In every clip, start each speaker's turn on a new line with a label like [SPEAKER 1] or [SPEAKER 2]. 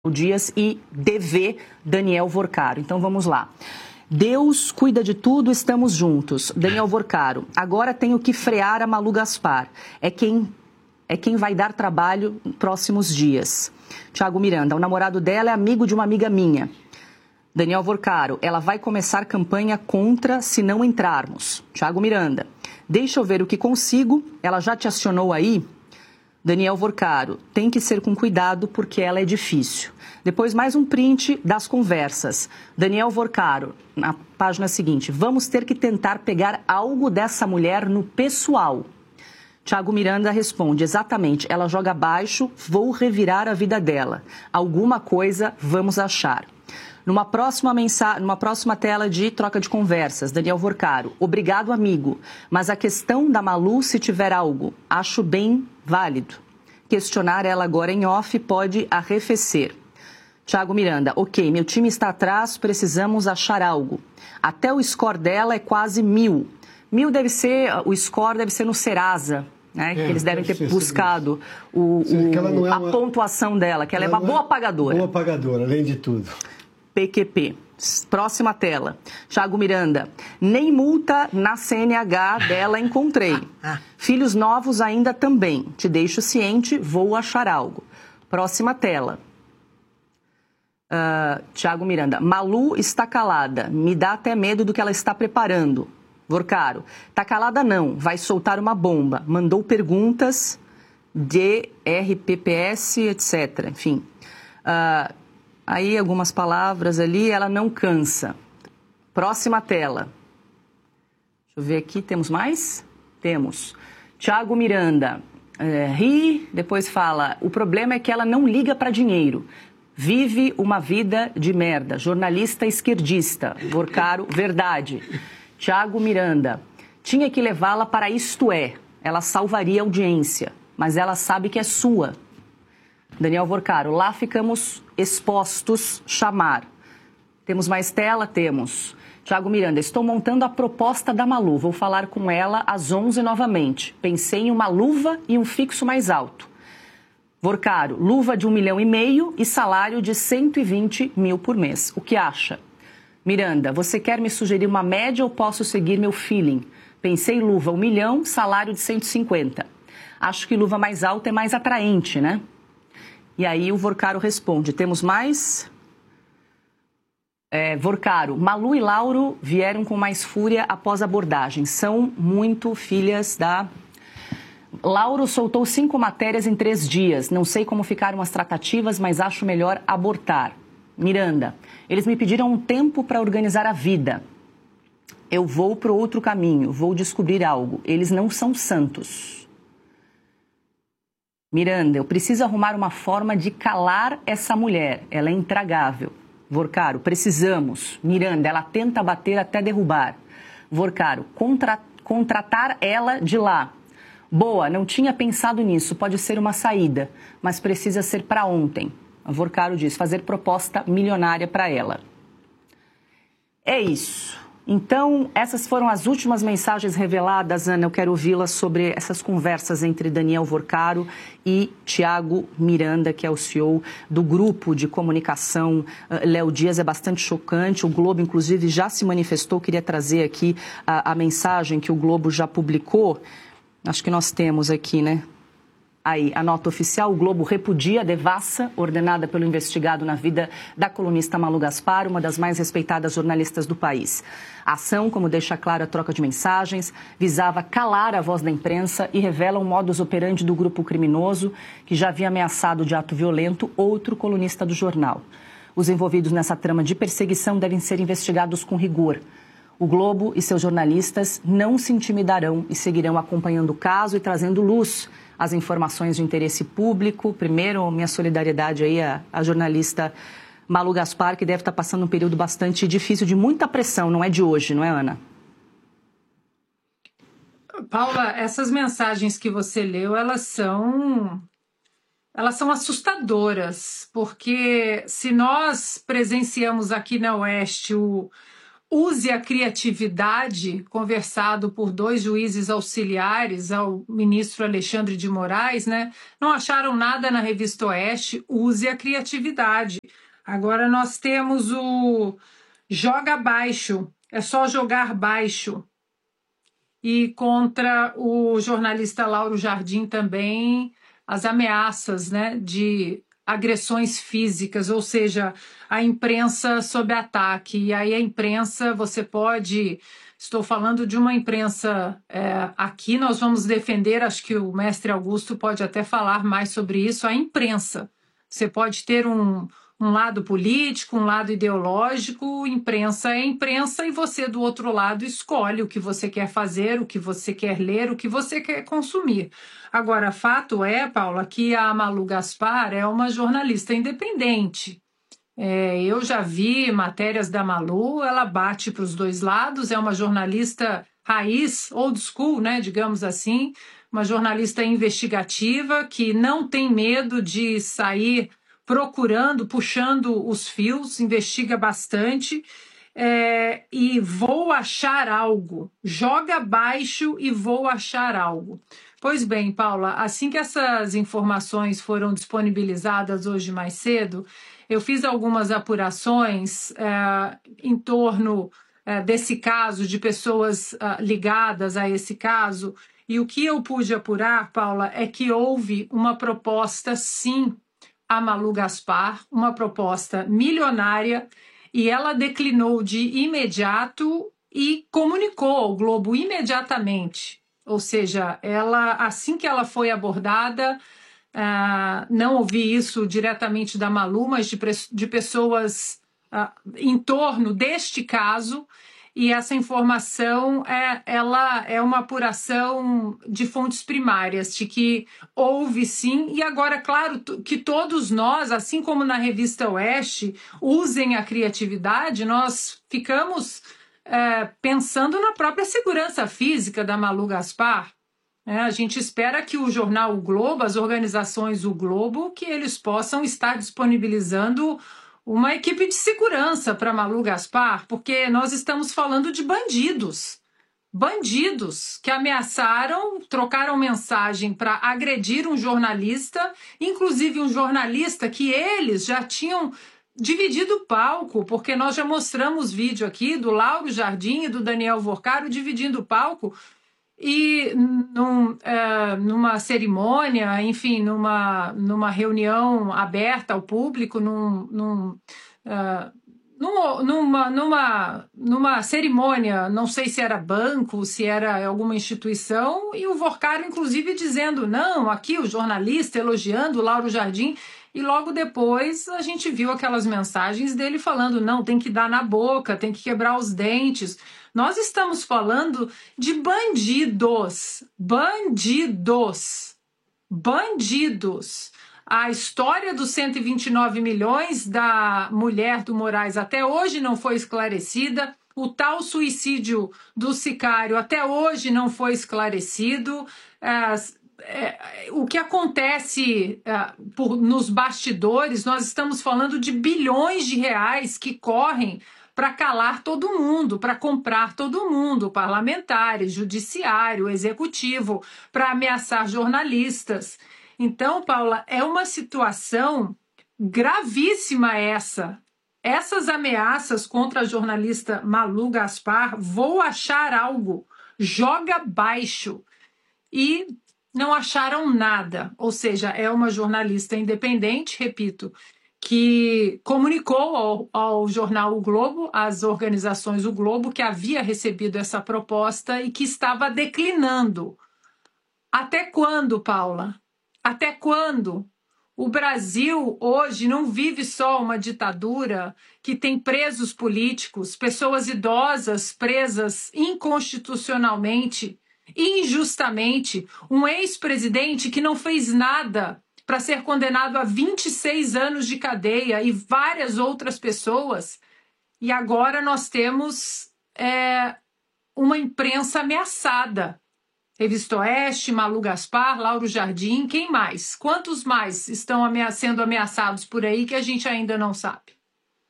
[SPEAKER 1] Dias e DV Daniel Vorcaro. Então vamos lá. Deus cuida de tudo, estamos juntos. Daniel Vorcaro. Agora tenho que frear a Malu Gaspar. É quem vai dar trabalho nos próximos dias. Thiago Miranda. O namorado dela é amigo de uma amiga minha. Daniel Vorcaro. Ela vai começar campanha contra se não entrarmos. Thiago Miranda. Deixa eu ver o que consigo. Ela já te acionou aí? Daniel Vorcaro, tem que ser com cuidado porque ela é difícil. Depois mais um print das conversas. Daniel Vorcaro, na página seguinte, vamos ter que tentar pegar algo dessa mulher no pessoal. Thiago Miranda responde, exatamente, ela joga baixo, vou revirar a vida dela. Alguma coisa vamos achar. Numa próxima tela de troca de conversas, Daniel Vorcaro, obrigado amigo, mas a questão da Malu, se tiver algo, acho bem válido. Questionar ela agora em off pode arrefecer. Thiago Miranda, ok, meu time está atrás, precisamos achar algo. Até o score dela é quase 1000. 1000 deve ser, o score deve ser no Serasa, né? Que eles devem ter buscado a pontuação dela, que ela é uma boa pagadora.
[SPEAKER 2] Boa pagadora, além de tudo.
[SPEAKER 1] PQP. Próxima tela. Thiago Miranda. Nem multa na CNH dela encontrei. Filhos novos ainda também. Te deixo ciente, vou achar algo. Próxima tela. Thiago Miranda. Malu está calada. Me dá até medo do que ela está preparando. Vorcaro. Tá calada não. Vai soltar uma bomba. Mandou perguntas de RPPS, etc. Enfim. Aí algumas palavras ali, ela não cansa. Próxima tela. Deixa eu ver aqui, temos mais? Temos. Thiago Miranda, ri, depois fala, o problema é que ela não liga para dinheiro. Vive uma vida de merda. Jornalista esquerdista. Vorcaro, verdade. Thiago Miranda, tinha que levá-la para Isto É. Ela salvaria a audiência, mas ela sabe que é sua. Daniel Vorcaro, lá ficamos expostos, chamar. Temos mais tela? Temos. Thiago Miranda, estou montando a proposta da Malu. Vou falar com ela às 11 novamente. Pensei em uma luva e um fixo mais alto. Vorcaro, luva de 1,5 milhão e salário de 120 mil por mês. O que acha? Miranda, você quer me sugerir uma média ou posso seguir meu feeling? Pensei luva 1 milhão, salário de 150. Acho que luva mais alta é mais atraente, né? E aí o Vorcaro responde, temos mais? Vorcaro, Malu e Lauro vieram com mais fúria após a abordagem. São muito filhas da... Lauro soltou 5 matérias em 3 dias. Não sei como ficaram as tratativas, mas acho melhor abortar. Miranda, eles me pediram um tempo para organizar a vida. Eu vou para outro caminho, vou descobrir algo. Eles não são santos. Miranda, eu preciso arrumar uma forma de calar essa mulher. Ela é intragável. Vorcaro, precisamos. Miranda, ela tenta bater até derrubar. Vorcaro, contratar ela de lá. Boa, não tinha pensado nisso. Pode ser uma saída, mas precisa ser para ontem. Vorcaro diz, fazer proposta milionária para ela. É isso. Então, essas foram as últimas mensagens reveladas, Ana. Eu quero ouvi-las sobre essas conversas entre Daniel Vorcaro e Thiago Miranda, que é o CEO do grupo de comunicação Léo Dias. É bastante chocante. O Globo, inclusive, já se manifestou. Eu queria trazer aqui a mensagem que o Globo já publicou. Acho que nós temos aqui, né? Aí, a nota oficial, o Globo repudia a devassa ordenada pelo investigado na vida da colunista Malu Gaspar, uma das mais respeitadas jornalistas do país. A ação, como deixa claro a troca de mensagens, visava calar a voz da imprensa e revela o modus operandi do grupo criminoso que já havia ameaçado de ato violento outro colunista do jornal. Os envolvidos nessa trama de perseguição devem ser investigados com rigor. O Globo e seus jornalistas não se intimidarão e seguirão acompanhando o caso e trazendo luz às informações de interesse público. Primeiro, minha solidariedade aí à jornalista Malu Gaspar, que deve estar passando um período bastante difícil, de muita pressão, não é de hoje, não é, Ana?
[SPEAKER 3] Paula, essas mensagens que você leu, elas são assustadoras, porque se nós presenciamos aqui na Oeste use a criatividade, conversado por 2 juízes auxiliares ao ministro Alexandre de Moraes, né? Não acharam nada na revista Oeste, use a criatividade. Agora nós temos o joga baixo, é só jogar baixo. E contra o jornalista Lauro Jardim também as ameaças, né, de agressões físicas, ou seja, a imprensa sob ataque. E aí a imprensa, você pode... Estou falando de uma imprensa... aqui nós vamos defender, acho que o mestre Augusto pode até falar mais sobre isso, a imprensa. Você pode ter um lado político, um lado ideológico, imprensa é imprensa e você do outro lado escolhe o que você quer fazer, o que você quer ler, o que você quer consumir. Agora, fato é, Paula, que a Malu Gaspar é uma jornalista independente. Eu já vi matérias da Malu, ela bate para os 2 lados, é uma jornalista raiz, old school, né, digamos assim, uma jornalista investigativa que não tem medo de sair procurando, puxando os fios, investiga bastante e vou achar algo. Joga baixo e vou achar algo. Pois bem, Paula, assim que essas informações foram disponibilizadas hoje mais cedo, eu fiz algumas apurações em torno desse caso, de pessoas ligadas a esse caso, e o que eu pude apurar, Paula, é que houve uma proposta, sim, a Malu Gaspar, uma proposta milionária, e ela declinou de imediato e comunicou ao Globo imediatamente. Ou seja, ela, assim que ela foi abordada, não ouvi isso diretamente da Malu, mas de pessoas em torno deste caso, e essa informação ela é uma apuração de fontes primárias, de que houve sim, e agora, claro, que todos nós, assim como na revista Oeste, usem a criatividade, nós ficamos pensando na própria segurança física da Malu Gaspar. A gente espera que o jornal O Globo, as organizações O Globo, que eles possam estar disponibilizando uma equipe de segurança para Malu Gaspar, porque nós estamos falando de bandidos que ameaçaram, trocaram mensagem para agredir um jornalista, inclusive um jornalista que eles já tinham dividido o palco, porque nós já mostramos vídeo aqui do Lauro Jardim e do Daniel Vorcaro dividindo o palco, e numa cerimônia, enfim, numa reunião aberta ao público, numa cerimônia, não sei se era banco, se era alguma instituição, e o Vorcaro, inclusive, dizendo, não, aqui o jornalista elogiando o Lauro Jardim, e logo depois a gente viu aquelas mensagens dele falando, não, tem que dar na boca, tem que quebrar os dentes. Nós estamos falando de bandidos. A história dos 129 milhões da mulher do Moraes até hoje não foi esclarecida. O tal suicídio do sicário até hoje não foi esclarecido. O que acontece nos bastidores, nós estamos falando de bilhões de reais que correm para calar todo mundo, para comprar todo mundo, parlamentares, judiciário, executivo, para ameaçar jornalistas. Então, Paula, é uma situação gravíssima essa. Essas ameaças contra a jornalista Malu Gaspar, vou achar algo, joga baixo. E não acharam nada, ou seja, é uma jornalista independente, repito, que comunicou ao jornal O Globo, às organizações O Globo, que havia recebido essa proposta e que estava declinando. Até quando, Paula? Até quando? O Brasil hoje não vive só uma ditadura que tem presos políticos, pessoas idosas presas inconstitucionalmente, injustamente, um ex-presidente que não fez nada para ser condenado a 26 anos de cadeia e várias outras pessoas. E agora nós temos uma imprensa ameaçada. Revista Oeste, Malu Gaspar, Lauro Jardim, quem mais? Quantos mais estão sendo ameaçados por aí que a gente ainda não sabe?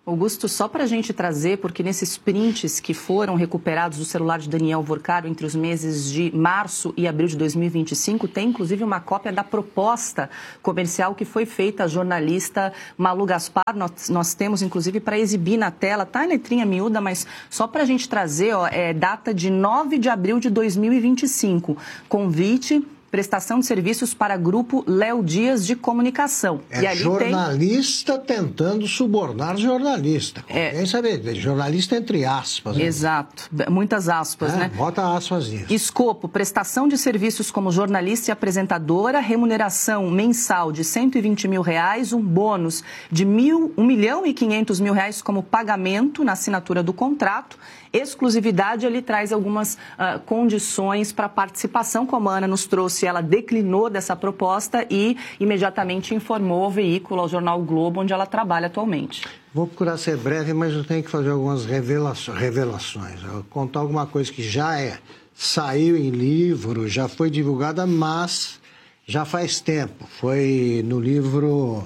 [SPEAKER 1] Augusto, só para a gente trazer, porque nesses prints que foram recuperados do celular de Daniel Vorcaro entre os meses de março e abril de 2025, tem inclusive uma cópia da proposta comercial que foi feita à jornalista Malu Gaspar. Nós temos inclusive para exibir na tela, tá em letrinha miúda, mas só para a gente trazer, data de 9 de abril de 2025, convite... Prestação de serviços para grupo Léo Dias de Comunicação.
[SPEAKER 2] E ali jornalista tentando subornar jornalista. Quem sabe? Jornalista entre aspas.
[SPEAKER 1] Exato. Muitas aspas, né?
[SPEAKER 2] Bota aspas nisso.
[SPEAKER 1] Escopo, prestação de serviços como jornalista e apresentadora, remuneração mensal de R$120 mil, um bônus de R$1.500.000 como pagamento na assinatura do contrato. Exclusividade, ele traz algumas condições para participação, como a Ana nos trouxe, ela declinou dessa proposta e imediatamente informou ao veículo, ao jornal o Globo, onde ela trabalha atualmente.
[SPEAKER 2] Vou procurar ser breve, mas eu tenho que fazer algumas revelações. Eu vou contar alguma coisa que já saiu em livro, já foi divulgada, mas já faz tempo. Foi no livro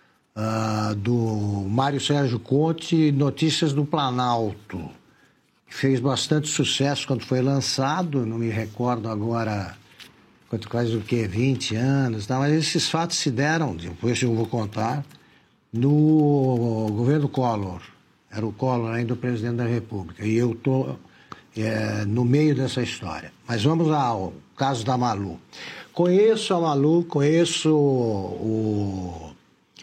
[SPEAKER 2] do Mário Sérgio Conte, Notícias do Planalto. Fez bastante sucesso quando foi lançado, não me recordo agora quase 20 anos, tá? Mas esses fatos se deram, depois eu vou contar, no governo Collor. Era o Collor ainda o presidente da República, e eu estou no meio dessa história. Mas vamos ao caso da Malu. Conheço a Malu, conheço o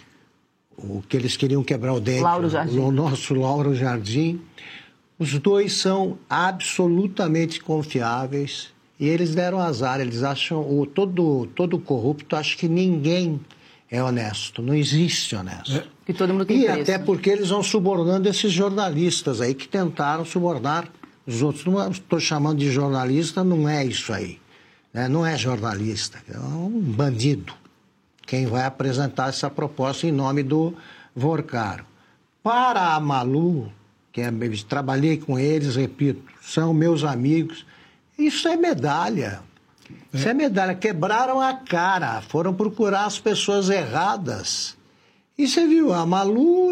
[SPEAKER 2] que eles queriam quebrar o dente, o nosso Lauro Jardim. Os dois são absolutamente confiáveis e eles deram azar. Eles acham, todo corrupto acha que ninguém é honesto, não existe honesto.
[SPEAKER 1] Que todo mundo tem preço.
[SPEAKER 2] Até porque eles vão subornando esses jornalistas aí que tentaram subornar os outros. Não estou chamando de jornalista, não é isso aí. Né? Não é jornalista, é um bandido. Quem vai apresentar essa proposta em nome do Vorcaro. Para a Malu, trabalhei com eles, repito, são meus amigos. Isso é medalha. Isso é medalha. Quebraram a cara, foram procurar as pessoas erradas. E você viu, a Malu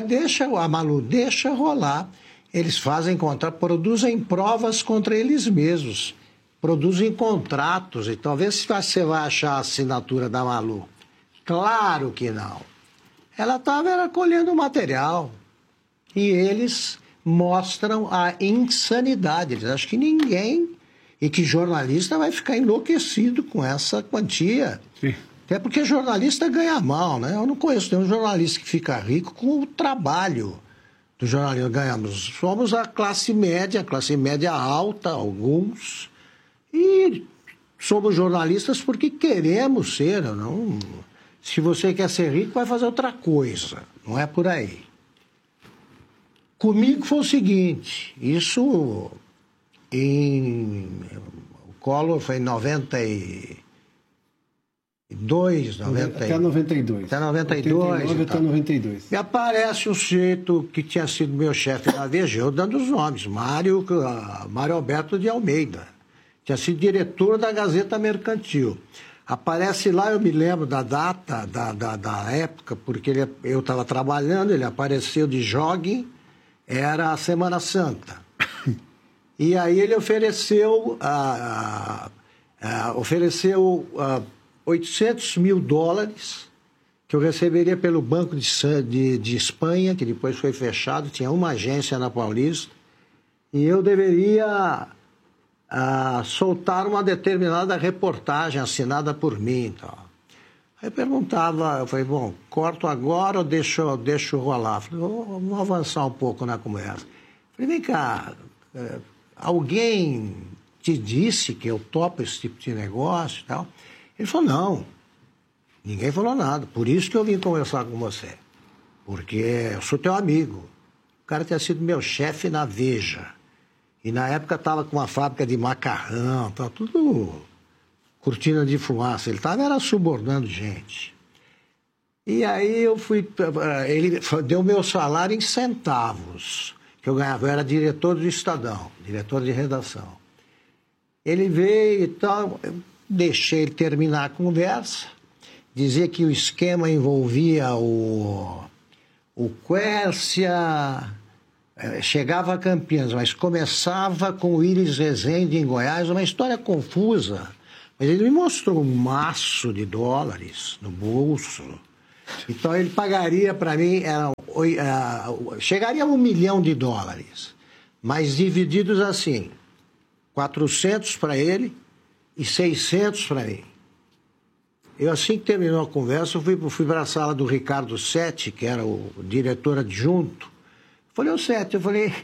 [SPEAKER 2] deixa rolar. Eles fazem produzem provas contra eles mesmos, produzem contratos. E talvez você vai achar a assinatura da Malu. Claro que não. Ela estava colhendo material. E eles mostram a insanidade. Eles acham que ninguém e que jornalista vai ficar enlouquecido com essa quantia. Sim. Até porque jornalista ganha mal, né? Eu não conheço nenhum jornalista que fica rico com o trabalho do jornalismo. Ganhamos. Somos a classe média alta, alguns. E somos jornalistas porque queremos ser. Não. Se você quer ser rico, vai fazer outra coisa. Não é por aí. Comigo foi o seguinte, o Collor foi em 92,
[SPEAKER 4] até 92.
[SPEAKER 2] Até 92.
[SPEAKER 4] Até 92.
[SPEAKER 2] E aparece um sujeito que tinha sido meu chefe na Veja, eu dando os nomes, Mário Alberto de Almeida. Tinha sido diretor da Gazeta Mercantil. Aparece lá, eu me lembro da data, da época, porque eu estava trabalhando, ele apareceu de jogging. Era a Semana Santa. E aí ele ofereceu $800 mil que eu receberia pelo Banco de Espanha, que depois foi fechado, tinha uma agência na Paulista, e eu deveria soltar uma determinada reportagem assinada por mim. Então. Aí eu falei, bom, corto agora ou deixo rolar? Falei, vamos avançar um pouco na conversa. Falei, vem cá, alguém te disse que eu topo esse tipo de negócio e tal? Ele falou, não, ninguém falou nada, por isso que eu vim conversar com você, porque eu sou teu amigo. O cara tinha sido meu chefe na Veja, e na época estava com uma fábrica de macarrão, estava tudo... cortina de fumaça, ele estava subornando gente. E aí ele deu meu salário em centavos, que eu ganhava, eu era diretor do Estadão, diretor de redação. Ele veio e tal, eu deixei ele terminar a conversa, dizia que o esquema envolvia o o Quércia chegava a Campinas, mas começava com o Iris Rezende em Goiás, uma história confusa. Mas ele me mostrou um maço de dólares no bolso. Então ele pagaria para mim, chegaria a $1 milhão, mas divididos assim, 400 para ele e 600 para mim. Eu, assim que terminou a conversa, eu fui para a sala do Ricardo Sete, que era o diretor adjunto. Falei, ô Sete,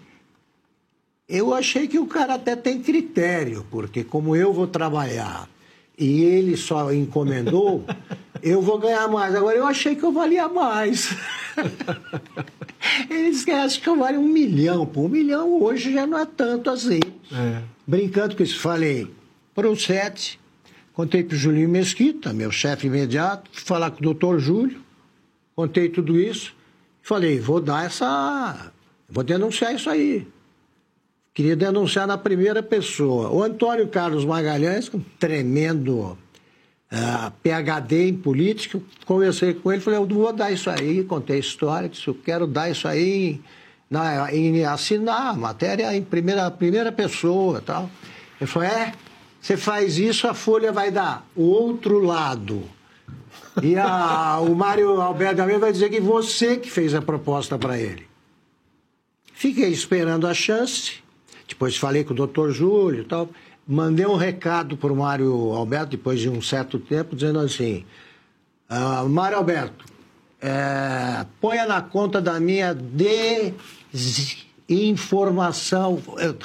[SPEAKER 2] eu achei que o cara até tem critério, porque como eu vou trabalhar e ele só encomendou, eu vou ganhar mais. Agora, eu achei que eu valia mais. Ele disse que acha que eu valho $1 milhão. Pô, $1 milhão hoje já não é tanto assim. Brincando com isso, falei para o Sete, contei para o Julinho Mesquita, meu chefe imediato, fui falar com o doutor Júlio, contei tudo isso, falei, vou denunciar isso aí. Queria denunciar na primeira pessoa. O Antônio Carlos Magalhães, um tremendo PhD em política, conversei com ele, falei, eu vou dar isso aí, contei a história, disse, eu quero dar isso aí, em assinar a matéria em primeira pessoa e tal. Ele falou, você faz isso, a Folha vai dar o outro lado. E o Mário Alberto Gameiro vai dizer que você que fez a proposta para ele. Fiquei esperando a chance. Depois falei com o doutor Júlio e tal. Mandei um recado para o Mário Alberto, depois de um certo tempo, dizendo assim, Mário Alberto, ponha na conta da minha desinformação,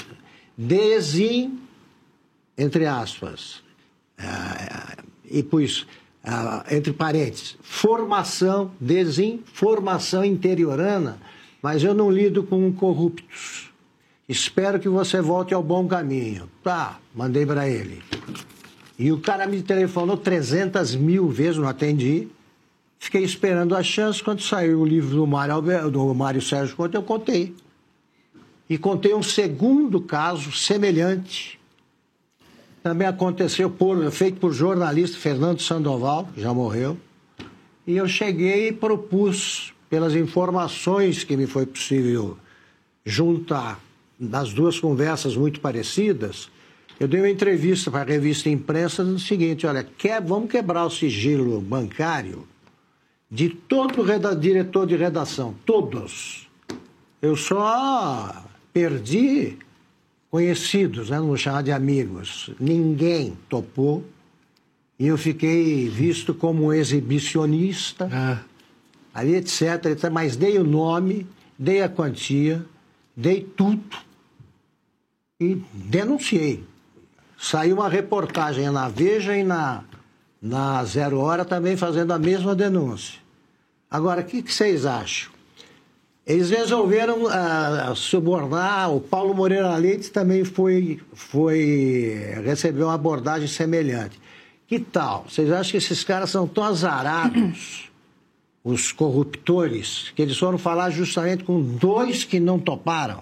[SPEAKER 2] entre aspas, e pus, entre parênteses, desinformação interiorana, mas eu não lido com corruptos. Espero que você volte ao bom caminho. Tá, mandei para ele. E o cara me telefonou 300 mil vezes, não atendi. Fiquei esperando a chance. Quando saiu o livro do Mário Sérgio Conte, eu contei. E contei um segundo caso semelhante. Também aconteceu, feito por jornalista Fernando Sandoval, que já morreu. E eu cheguei e propus, pelas informações que me foi possível juntar, nas duas conversas muito parecidas, eu dei uma entrevista para a revista Imprensa dizendo o seguinte, olha, vamos quebrar o sigilo bancário de todo diretor de redação, todos. Eu só perdi conhecidos, né? Não vou chamar de amigos. Ninguém topou e eu fiquei visto como um exibicionista, ali, etc. Mas dei o nome, dei a quantia, dei tudo e denunciei. Saiu uma reportagem na Veja e na 0 Hora também fazendo a mesma denúncia. Agora, o que vocês acham? Eles resolveram subornar, o Paulo Moreira Leite também recebeu uma abordagem semelhante. Que tal? Vocês acham que esses caras são tão azarados, os corruptores, que eles foram falar justamente com 2 que não toparam?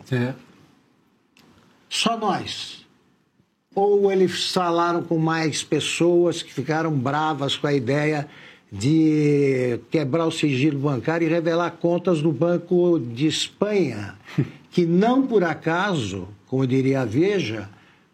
[SPEAKER 2] Só nós. Ou eles falaram com mais pessoas que ficaram bravas com a ideia de quebrar o sigilo bancário e revelar contas do Banco de Espanha, que não por acaso, como diria a Veja,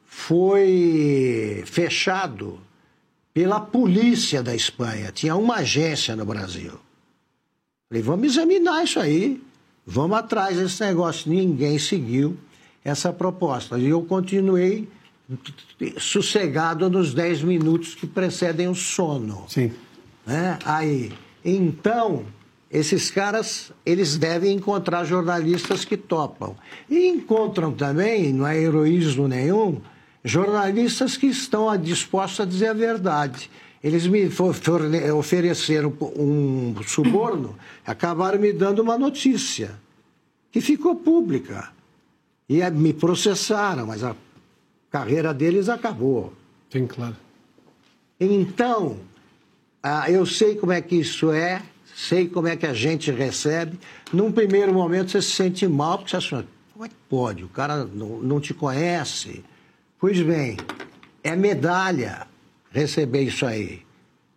[SPEAKER 2] foi fechado pela polícia da Espanha. Tinha uma agência no Brasil. Falei, vamos examinar isso aí, vamos atrás desse negócio. Ninguém seguiu essa proposta. E eu continuei sossegado nos 10 minutos que precedem o sono.
[SPEAKER 4] Sim.
[SPEAKER 2] Aí, então, esses caras, eles devem encontrar jornalistas que topam. E encontram também, não é heroísmo nenhum, jornalistas que estão dispostos a dizer a verdade. Eles me ofereceram um suborno, acabaram me dando uma notícia, que ficou pública. E me processaram, mas a carreira deles acabou.
[SPEAKER 4] Sim, claro.
[SPEAKER 2] Então, eu sei como é que isso é, sei como é que a gente recebe. Num primeiro momento você se sente mal, porque você acha, como é que pode? O cara não te conhece. Pois bem, é medalha receber isso aí.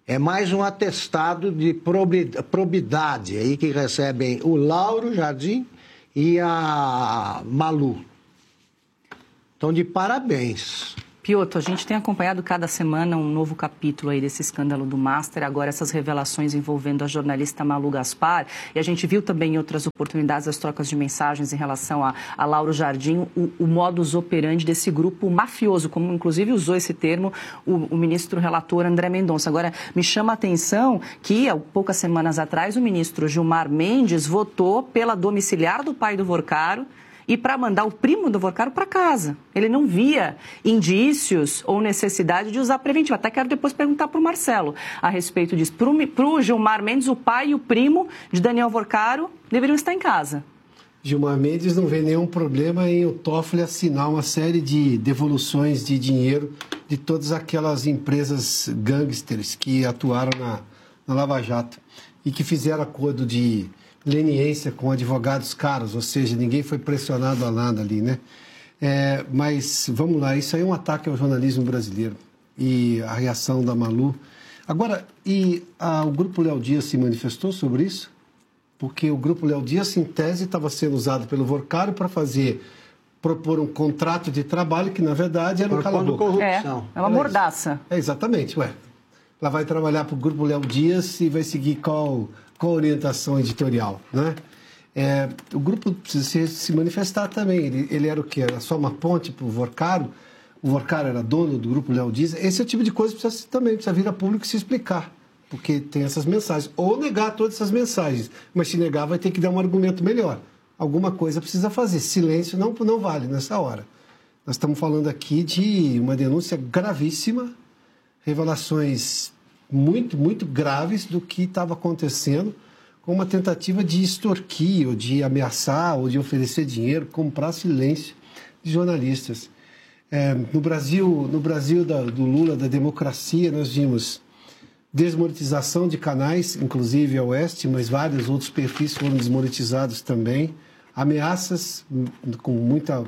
[SPEAKER 2] É mais um atestado de probidade aí que recebem o Lauro Jardim e a Malu. Então, de parabéns.
[SPEAKER 1] Piotr, a gente tem acompanhado cada semana um novo capítulo aí desse escândalo do Master, agora essas revelações envolvendo a jornalista Malu Gaspar, e a gente viu também em outras oportunidades as trocas de mensagens em relação a Lauro Jardim, o modus operandi desse grupo mafioso, como inclusive usou esse termo o ministro relator André Mendonça. Agora, me chama a atenção que, há poucas semanas atrás, o ministro Gilmar Mendes votou pela domiciliar do pai do Vorcaro, e para mandar o primo do Vorcaro para casa. Ele não via indícios ou necessidade de usar preventivo. Até quero depois perguntar para o Marcelo a respeito disso. Para o Gilmar Mendes, o pai e o primo de Daniel Vorcaro deveriam estar em casa.
[SPEAKER 4] Gilmar Mendes não vê nenhum problema em o Toffoli assinar uma série de devoluções de dinheiro de todas aquelas empresas gangsters que atuaram na Lava Jato e que fizeram acordo de leniência com advogados caros, ou seja, ninguém foi pressionado a nada ali, né? Mas, vamos lá, isso aí é um ataque ao jornalismo brasileiro e a reação da Malu. Agora, o Grupo Léo Dias se manifestou sobre isso? Porque o Grupo Léo Dias, em tese, estava sendo usado pelo Vorcaro para propor um contrato de trabalho que, na verdade, era um cala-boca.
[SPEAKER 1] É uma mordaça.
[SPEAKER 4] Exatamente, ela vai trabalhar para o Grupo Léo Dias e vai seguir qual orientação editorial, né? O grupo precisa se manifestar também. Ele era o quê? Era só uma ponte para o Vorcaro? O Vorcaro era dono do Grupo Léo Dias? Esse é o tipo de coisa que precisa vir a público se explicar, porque tem essas mensagens. Ou negar todas essas mensagens, mas se negar vai ter que dar um argumento melhor. Alguma coisa precisa fazer. Silêncio não vale nessa hora. Nós estamos falando aqui de uma denúncia gravíssima, revelações muito, muito graves do que estava acontecendo, com uma tentativa de extorquir, ou de ameaçar, ou de oferecer dinheiro, comprar silêncio de jornalistas. No Brasil do Lula, da democracia, nós vimos desmonetização de canais, inclusive a Oeste, mas vários outros perfis foram desmonetizados também. Ameaças, com muita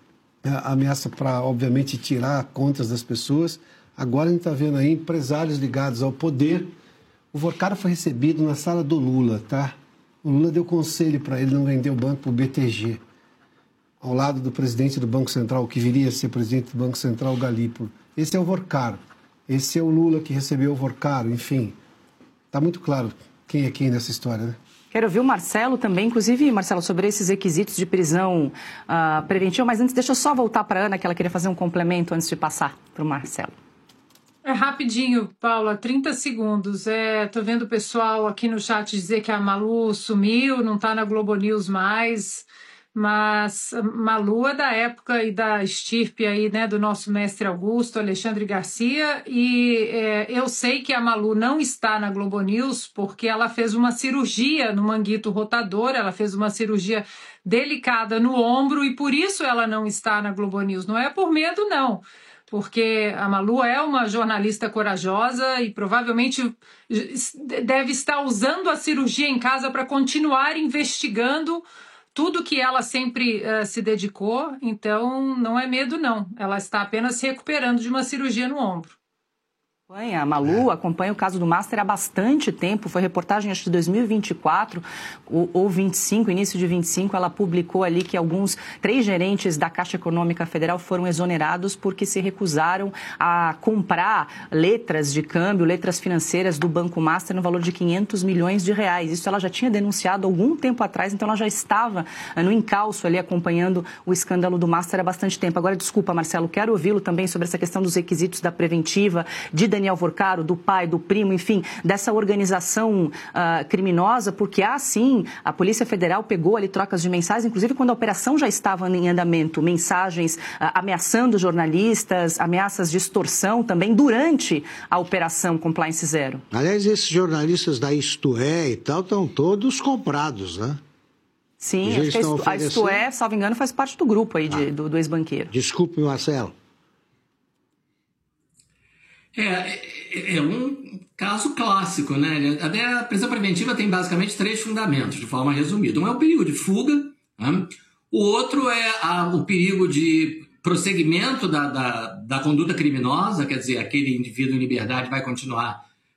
[SPEAKER 4] ameaça para, obviamente, tirar contas das pessoas. Agora a gente está vendo aí empresários ligados ao poder. O Vorcaro foi recebido na sala do Lula, tá? O Lula deu conselho para ele não vender o banco para o BTG, ao lado do presidente do Banco Central, que viria a ser presidente do Banco Central, Galípolo. Esse é o Vorcaro. Esse é o Lula que recebeu o Vorcaro. Enfim, está muito claro quem é quem nessa história, né?
[SPEAKER 1] Quero ouvir o Marcelo também, inclusive, Marcelo, sobre esses requisitos de prisão preventiva. Mas antes, deixa eu só voltar para a Ana, que ela queria fazer um complemento antes de passar para o Marcelo.
[SPEAKER 3] Rapidinho, Paula, 30 segundos. Tô vendo o pessoal aqui no chat dizer que a Malu sumiu, não está na Globo News mais, mas Malu é da época e da estirpe aí, né, do nosso mestre Augusto, Alexandre Garcia, e eu sei que a Malu não está na Globo News porque ela fez uma cirurgia no manguito rotador, ela fez uma cirurgia delicada no ombro e por isso ela não está na Globo News. Não é por medo, não. Porque a Malu é uma jornalista corajosa e provavelmente deve estar usando a cirurgia em casa para continuar investigando tudo que ela sempre se dedicou. Então, não é medo, não. Ela está apenas se recuperando de uma cirurgia no ombro.
[SPEAKER 1] A Malu acompanha o caso do Master há bastante tempo, foi reportagem acho de 2024 ou 25, início de 25, ela publicou ali que 3 gerentes da Caixa Econômica Federal foram exonerados porque se recusaram a comprar letras de câmbio, letras financeiras do Banco Master no valor de 500 milhões de reais. Isso ela já tinha denunciado algum tempo atrás, então ela já estava no encalço ali acompanhando o escândalo do Master há bastante tempo. Agora, desculpa, Marcelo, quero ouvi-lo também sobre essa questão dos requisitos da preventiva, de Daniel Vorcaro, do pai, do primo, enfim, dessa organização criminosa, porque sim, a Polícia Federal pegou ali trocas de mensagens, inclusive quando a operação já estava em andamento, mensagens ameaçando jornalistas, ameaças de extorsão também durante a operação Compliance Zero.
[SPEAKER 2] Aliás, esses jornalistas da Isto É e tal estão todos comprados, né?
[SPEAKER 1] Sim, acho que a Isto É, salvo engano, faz parte do grupo aí do ex-banqueiro.
[SPEAKER 2] Desculpe, Marcelo.
[SPEAKER 5] É um caso clássico, né? A prisão preventiva tem basicamente 3 fundamentos, de forma resumida. Um é o perigo de fuga, né? O outro é o perigo de prosseguimento da conduta criminosa, quer dizer, aquele indivíduo em liberdade vai continuar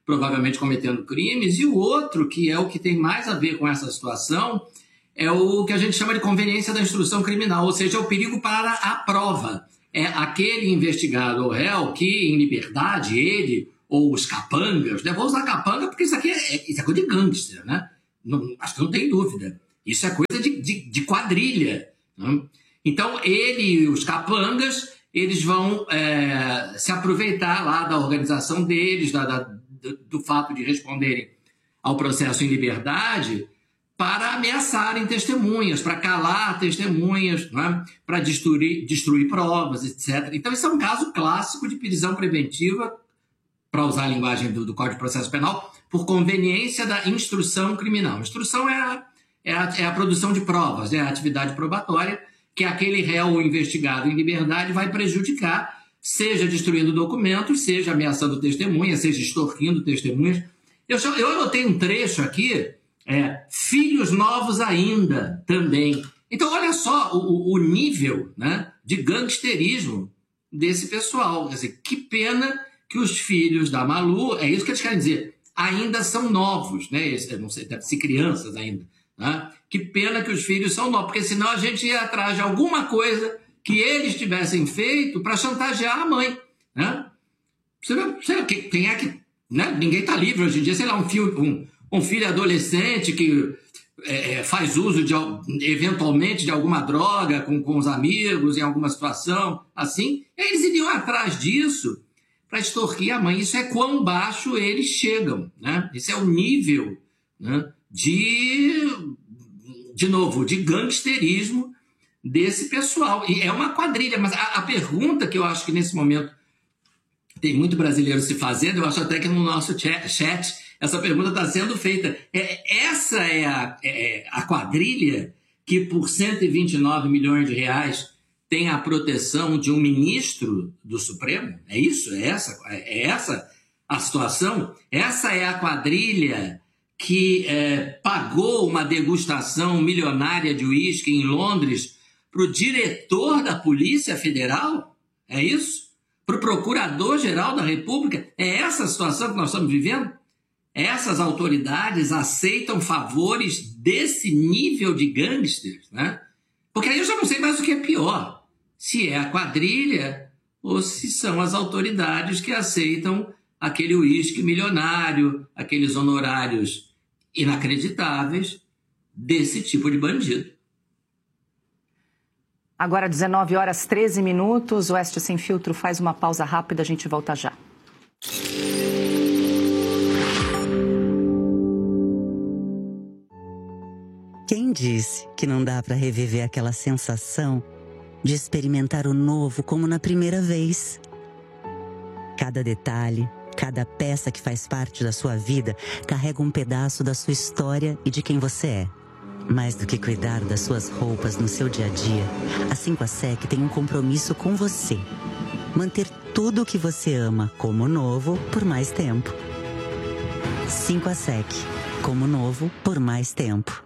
[SPEAKER 5] provavelmente cometendo crimes, e o outro, que é o que tem mais a ver com essa situação, é o que a gente chama de conveniência da instrução criminal, ou seja, é o perigo para a prova. É aquele investigado ou réu que, em liberdade, ele ou os capangas, né? Vou usar capanga porque isso aqui é coisa de gangster, né? Acho que não tem dúvida. Isso é coisa de quadrilha. Né? Então, ele e os capangas, eles vão se aproveitar lá da organização deles, do fato de responderem ao processo em liberdade, para ameaçarem testemunhas, para calar testemunhas, né? Para destruir provas, etc. Então, isso é um caso clássico de prisão preventiva, para usar a linguagem do Código de Processo Penal, por conveniência da instrução criminal. Instrução é a produção de provas, é a atividade probatória que aquele réu investigado em liberdade vai prejudicar, seja destruindo documentos, seja ameaçando testemunhas, seja extorquindo testemunhas. Eu anotei um trecho aqui, filhos novos ainda também. Então, olha só o nível, né, de gangsterismo desse pessoal. Quer dizer, que pena que os filhos da Malu, é isso que eles querem dizer, ainda são novos, né? Não sei, deve ser crianças ainda. Né? Que pena que os filhos são novos, porque senão a gente ia atrás de alguma coisa que eles tivessem feito para chantagear a mãe. Né? Sei lá, quem é que... Né? Ninguém está livre hoje em dia. Sei lá, um filho adolescente que faz uso, eventualmente, de alguma droga com os amigos, em alguma situação assim. Eles iriam atrás disso para extorquir a mãe. Isso é quão baixo eles chegam. Né? Esse é o nível, né, de gangsterismo desse pessoal. E é uma quadrilha, mas a pergunta que eu acho que nesse momento tem muito brasileiro se fazendo, eu acho até que no nosso chat essa pergunta está sendo feita. Essa é a quadrilha que por 129 milhões de reais tem a proteção de um ministro do Supremo? É isso? É essa a situação? Essa é a quadrilha que pagou uma degustação milionária de uísque em Londres para o diretor da Polícia Federal? É isso? Para o Procurador-Geral da República? É essa a situação que nós estamos vivendo? Essas autoridades aceitam favores desse nível de gangsters, né? Porque aí eu já não sei mais o que é pior. Se é a quadrilha ou se são as autoridades que aceitam aquele uísque milionário, aqueles honorários inacreditáveis desse tipo de bandido.
[SPEAKER 1] Agora, 19h13. O Oeste Sem Filtro faz uma pausa rápida, a gente volta já.
[SPEAKER 6] Quem disse que não dá para reviver aquela sensação de experimentar o novo como na primeira vez? Cada detalhe, cada peça que faz parte da sua vida carrega um pedaço da sua história e de quem você é. Mais do que cuidar das suas roupas no seu dia a dia, a 5ASEC tem um compromisso com você. Manter tudo o que você ama como novo por mais tempo. 5ASEC, como novo por mais tempo.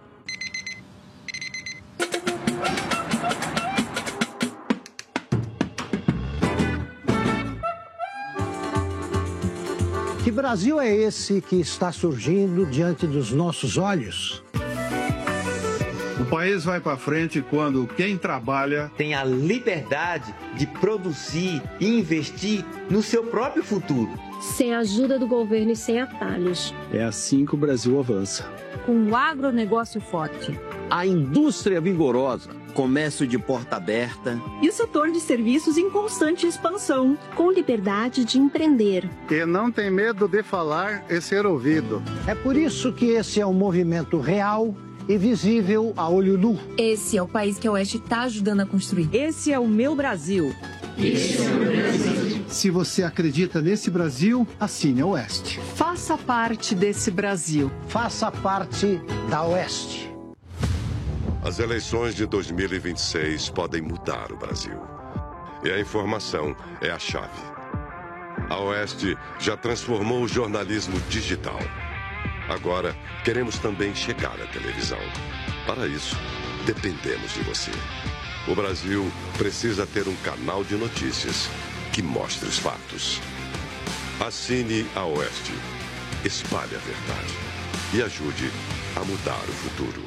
[SPEAKER 2] Que Brasil é esse que está surgindo diante dos nossos olhos?
[SPEAKER 7] O país vai para frente quando quem trabalha
[SPEAKER 8] tem a liberdade de produzir e investir no seu próprio futuro.
[SPEAKER 9] Sem a ajuda do governo e sem atalhos.
[SPEAKER 10] É assim que o Brasil avança.
[SPEAKER 9] Com o agronegócio forte.
[SPEAKER 11] A indústria vigorosa. Comércio de porta aberta.
[SPEAKER 12] E o setor de serviços em constante expansão.
[SPEAKER 9] Com liberdade de empreender.
[SPEAKER 13] E não tem medo de falar e ser ouvido.
[SPEAKER 2] É por isso que esse é um movimento real e visível a olho nu.
[SPEAKER 14] Esse é o país que a Oeste está ajudando a construir.
[SPEAKER 12] Esse é o meu Brasil.
[SPEAKER 14] Esse é o meu Brasil.
[SPEAKER 13] Se você acredita nesse Brasil, assine a Oeste.
[SPEAKER 12] Faça parte desse Brasil.
[SPEAKER 2] Faça parte da Oeste.
[SPEAKER 15] As eleições de 2026 podem mudar o Brasil. E a informação é a chave. A Oeste já transformou o jornalismo digital. Agora, queremos também chegar à televisão. Para isso, dependemos de você. O Brasil precisa ter um canal de notícias que mostre os fatos. Assine a Oeste. espalhe a verdade e ajude a mudar o futuro.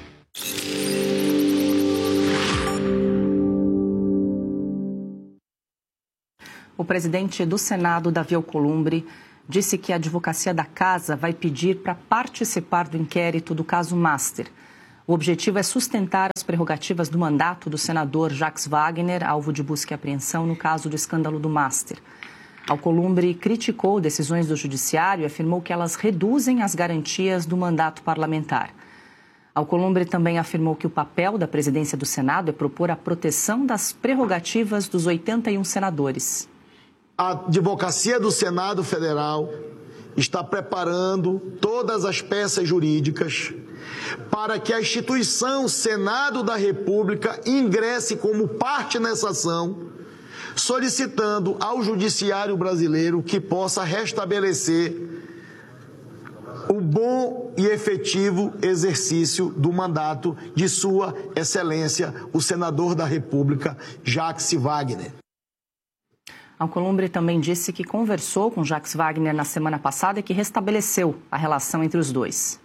[SPEAKER 1] O presidente do Senado, Davi Alcolumbre, disse que a Advocacia da Casa vai pedir para participar do inquérito do caso Master. O objetivo é sustentar as prerrogativas do mandato do senador Jacques Wagner, alvo de busca e apreensão no caso do escândalo do Master. Alcolumbre criticou decisões do Judiciário e afirmou que elas reduzem as garantias do mandato parlamentar. Alcolumbre também afirmou que o papel da presidência do Senado é propor a proteção das prerrogativas dos 81 senadores.
[SPEAKER 16] A Advocacia do Senado Federal está preparando todas as peças jurídicas para que a instituição Senado da República ingresse como parte nessa ação, solicitando ao Judiciário brasileiro que possa restabelecer o bom e efetivo exercício do mandato de Sua Excelência, o senador da República, Jacques Wagner.
[SPEAKER 1] Alcolumbre também disse que conversou com Jacques Wagner na semana passada e que restabeleceu a relação entre os dois.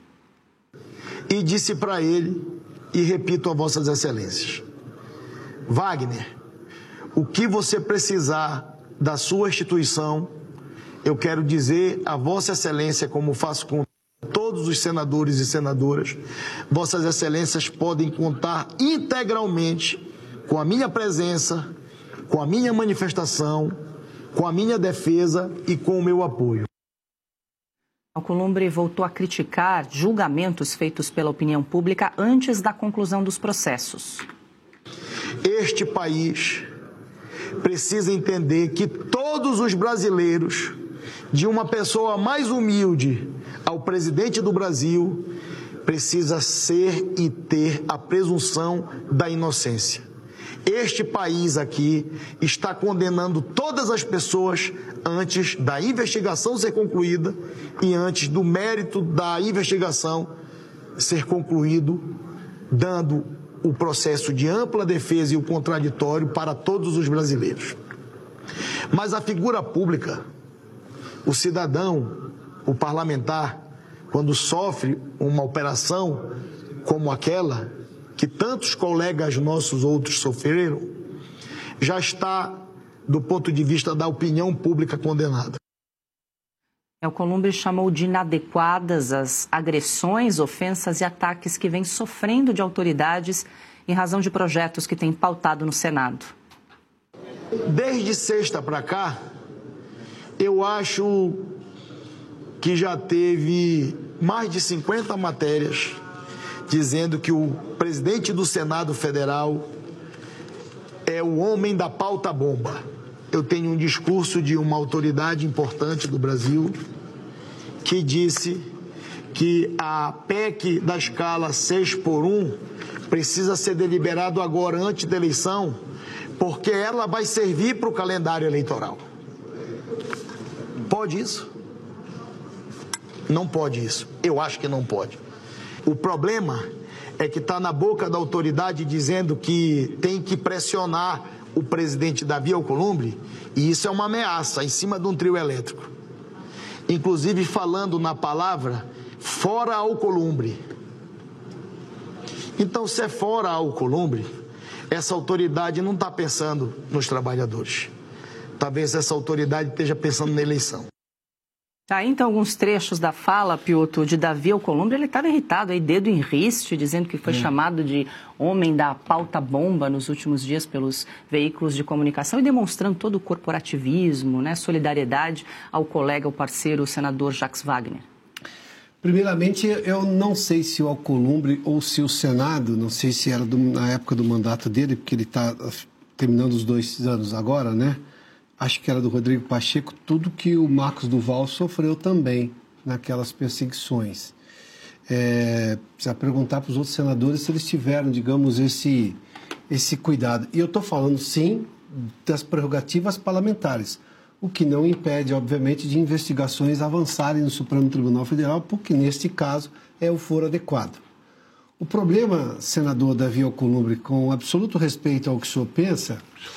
[SPEAKER 16] E disse para ele, e repito a Vossas Excelências, Wagner, o que você precisar da sua instituição, eu quero dizer a Vossa Excelência, como faço com todos os senadores e senadoras, Vossas Excelências podem contar integralmente com a minha presença, com a minha manifestação, com a minha defesa e com o meu apoio.
[SPEAKER 1] Alcolumbre voltou a criticar julgamentos feitos pela opinião pública antes da conclusão dos processos.
[SPEAKER 16] Este país precisa entender que todos os brasileiros, de uma pessoa mais humilde ao presidente do Brasil, precisa ser e ter a presunção da inocência. Este país aqui está condenando todas as pessoas antes da investigação ser concluída e antes do mérito da investigação ser concluído, dando o processo de ampla defesa e o contraditório para todos os brasileiros. Mas a figura pública, o cidadão, o parlamentar, quando sofre uma operação como aquela, que tantos colegas nossos outros sofreram, já está, do ponto de vista da opinião pública, condenado.
[SPEAKER 1] Alcolumbre chamou de inadequadas as agressões, ofensas e ataques que vem sofrendo de autoridades em razão de projetos que tem pautado no Senado.
[SPEAKER 16] Desde sexta para cá, eu acho que já teve mais de 50 matérias dizendo que o presidente do Senado Federal é o homem da pauta-bomba. Eu tenho um discurso de uma autoridade importante do Brasil que disse que a PEC da escala 6x1 precisa ser deliberado agora, antes da eleição, porque ela vai servir para o calendário eleitoral. Pode isso? Não pode isso. Eu acho que não pode. O problema é que está na boca da autoridade dizendo que tem que pressionar o presidente Davi Alcolumbre, e isso é uma ameaça em cima de um trio elétrico. Inclusive falando na palavra fora Alcolumbre. Então, se é fora Alcolumbre, essa autoridade não está pensando nos trabalhadores. Talvez essa autoridade esteja pensando na eleição.
[SPEAKER 1] Tá, então, alguns trechos da fala, Piotr, de Davi Alcolumbre. Ele estava irritado, aí, dedo em riste, dizendo que foi chamado de homem da pauta-bomba nos últimos dias pelos veículos de comunicação e demonstrando todo o corporativismo, né, solidariedade ao colega, ao parceiro, o senador Jacques Wagner.
[SPEAKER 4] Primeiramente, eu não sei se o Alcolumbre ou se o Senado, não sei se era na época do mandato dele, porque ele está terminando os 2 anos agora, né? Acho que era do Rodrigo Pacheco, tudo que o Marcos Duval sofreu também naquelas perseguições. Precisa perguntar para os outros senadores se eles tiveram, digamos, esse cuidado. E eu estou falando, sim, das prerrogativas parlamentares, o que não impede, obviamente, de investigações avançarem no Supremo Tribunal Federal, porque, neste caso, é o foro adequado. O problema, senador Davi Alcolumbre, com absoluto respeito ao que o senhor pensa,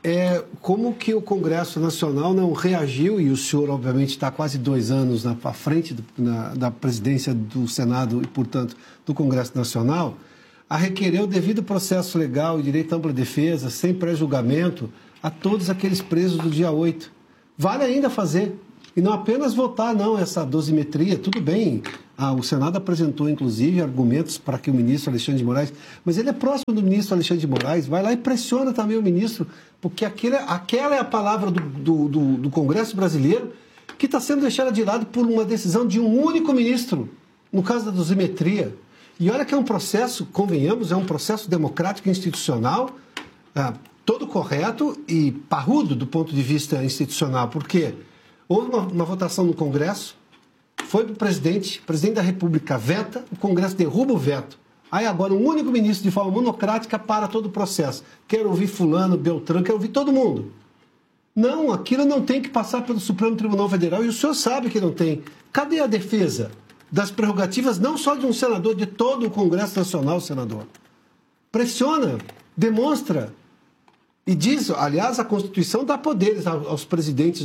[SPEAKER 4] como que o Congresso Nacional não reagiu, e o senhor, obviamente, está quase 2 anos à frente da presidência do Senado e, portanto, do Congresso Nacional, a requerer o devido processo legal e direito à ampla defesa, sem pré-julgamento, a todos aqueles presos do dia 8. Vale ainda fazer. E não apenas votar, não, essa dosimetria. Tudo bem, o Senado apresentou, inclusive, argumentos para que o ministro Alexandre de Moraes... Mas ele é próximo do ministro Alexandre de Moraes, vai lá e pressiona também o ministro, porque aquela é a palavra do Congresso brasileiro que está sendo deixada de lado por uma decisão de um único ministro, no caso da dosimetria. E olha que é um processo, convenhamos, é um processo democrático e institucional, todo correto e parrudo do ponto de vista institucional, porque houve uma votação no Congresso, foi para o presidente da República veta, o Congresso derruba o veto. Aí agora um único ministro, de forma monocrática, para todo o processo. Quero ouvir fulano, Beltrano, quero ouvir todo mundo. Não, aquilo não tem que passar pelo Supremo Tribunal Federal, e o senhor sabe que não tem. Cadê a defesa das prerrogativas, não só de um senador, de todo o Congresso Nacional, senador? Pressiona, demonstra. E diz, aliás, a Constituição dá poderes aos presidentes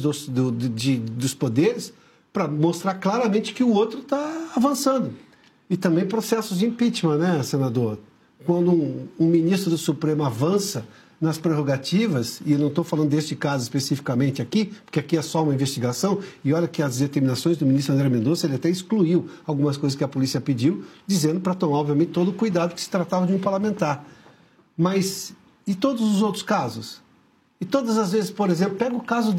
[SPEAKER 4] dos poderes para mostrar claramente que o outro está avançando. E também processos de impeachment, né, senador? Quando um ministro do Supremo avança nas prerrogativas, e eu não estou falando deste caso especificamente aqui, porque aqui é só uma investigação, e olha que as determinações do ministro André Mendonça, ele até excluiu algumas coisas que a polícia pediu, dizendo para tomar, obviamente, todo o cuidado que se tratava de um parlamentar. Mas e todos os outros casos? E todas as vezes, por exemplo, pega o caso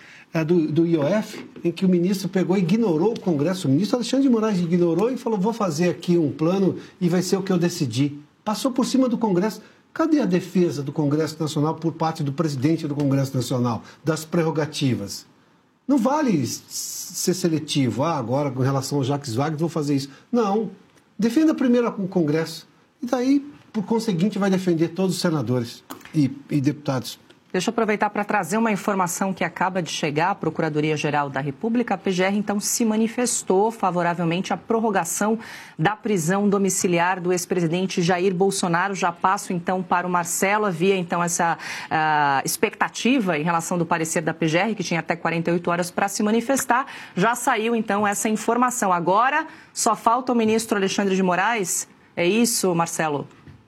[SPEAKER 4] do IOF, em que o ministro pegou e ignorou o Congresso. O ministro Alexandre de Moraes ignorou e falou, vou fazer aqui um plano e vai ser o que eu decidi. Passou por cima do Congresso. Cadê a defesa do Congresso Nacional por parte do presidente do Congresso Nacional, das prerrogativas? Não vale ser seletivo. Agora, com relação ao Jacques Wagner, vou fazer isso. Não. Defenda primeiro o Congresso. E daí, por conseguinte, vai defender todos os senadores e deputados.
[SPEAKER 1] Deixa eu aproveitar para trazer uma informação que acaba de chegar à Procuradoria-Geral da República. A PGR, então, se manifestou favoravelmente à prorrogação da prisão domiciliar do ex-presidente Jair Bolsonaro. Já passo, então, para o Marcelo. Havia, então, essa expectativa em relação do parecer da PGR, que tinha até 48 horas para se manifestar. Já saiu, então, essa informação. Agora, só falta o ministro Alexandre de Moraes. É isso, Marcelo?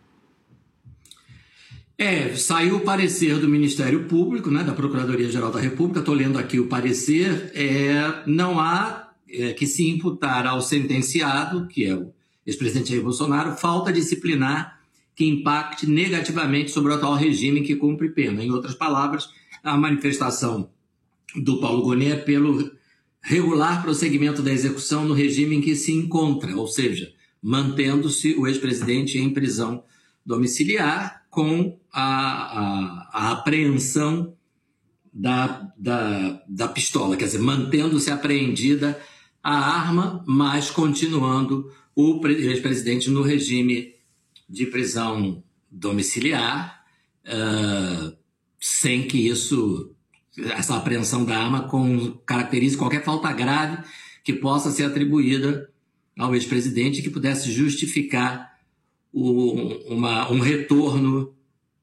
[SPEAKER 5] Saiu o parecer do Ministério Público, né, da Procuradoria-Geral da República. Estou lendo aqui o parecer. Não há que se imputar ao sentenciado, que é o ex-presidente Jair Bolsonaro, falta disciplinar que impacte negativamente sobre o atual regime que cumpre pena. Em outras palavras, a manifestação do Paulo Gonet é pelo regular prosseguimento da execução no regime em que se encontra, ou seja, mantendo-se o ex-presidente em prisão domiciliar, com a apreensão da pistola, quer dizer, mantendo-se apreendida a arma, mas continuando o ex-presidente no regime de prisão domiciliar, sem que essa apreensão da arma caracterize qualquer falta grave que possa ser atribuída ao ex-presidente, que pudesse justificar um retorno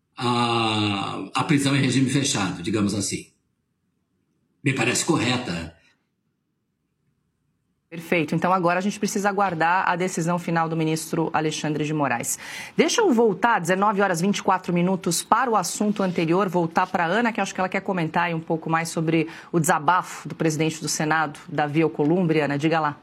[SPEAKER 5] à prisão em regime fechado, digamos assim. Me parece correta.
[SPEAKER 1] Perfeito. Então agora a gente precisa aguardar a decisão final do ministro Alexandre de Moraes. Deixa eu voltar, 19 horas e 24 minutos, para o assunto anterior, voltar para a Ana, que acho que ela quer comentar aí um pouco mais sobre o desabafo do presidente do Senado, Davi Alcolumbre. Ana, diga lá.